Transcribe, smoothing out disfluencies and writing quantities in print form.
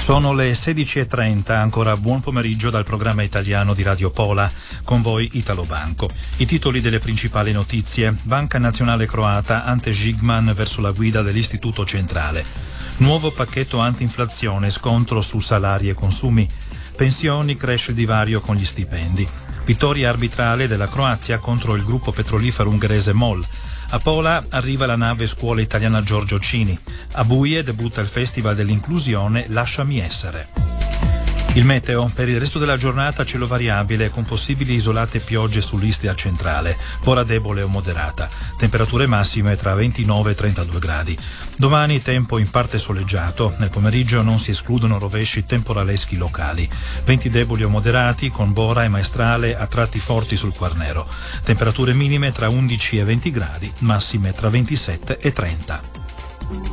Sono le 16:30, ancora buon pomeriggio dal programma italiano di Radio Pola, con voi Italo Banco. I titoli delle principali notizie: Banca Nazionale Croata, Ante Žigman verso la guida dell'Istituto Centrale. Nuovo pacchetto anti-inflazione, scontro su salari e consumi. Pensioni, cresce il divario con gli stipendi. Vittoria arbitrale della Croazia contro il gruppo petrolifero ungherese MOL. A Pola arriva la nave scuola italiana Giorgio Cini. A Buie debutta il Festival dell'inclusione Lasciami essere. Il meteo: per il resto della giornata cielo variabile con possibili isolate piogge sull'Istria centrale, ora debole o moderata. Temperature massime tra 29 e 32 gradi. Domani tempo in parte soleggiato, nel pomeriggio non si escludono rovesci temporaleschi locali. Venti deboli o moderati con bora e maestrale a tratti forti sul Quarnero. Temperature minime tra 11 e 20 gradi, massime tra 27 e 30.